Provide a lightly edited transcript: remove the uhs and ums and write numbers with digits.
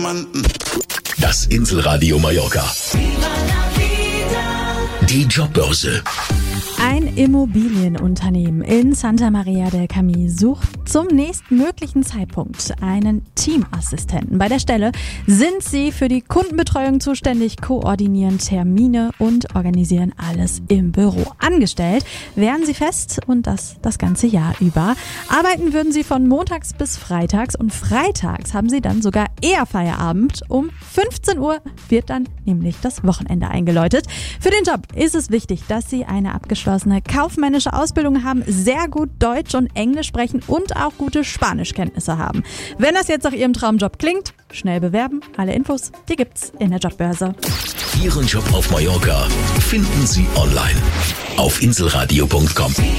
Das Inselradio Mallorca. Die Jobbörse. Ein Immobilienunternehmen in Santa Maria del Camí sucht zum nächstmöglichen Zeitpunkt einen Teamassistenten. Bei der Stelle sind sie für die Kundenbetreuung zuständig, koordinieren Termine und organisieren alles im Büro. Angestellt wären sie fest und das ganze Jahr über. Arbeiten würden sie von montags bis freitags und freitags haben sie dann sogar eher Feierabend. Um 15 Uhr wird dann nämlich das Wochenende eingeläutet. Für den Job ist es wichtig, dass sie eine abgeschlossene kaufmännische Ausbildung haben, sehr gut Deutsch und Englisch sprechen und auch gute Spanischkenntnisse haben. Wenn das jetzt nach Ihrem Traumjob klingt, schnell bewerben. Alle Infos, die gibt's in der Jobbörse. Ihren Job auf Mallorca finden Sie online auf inselradio.com.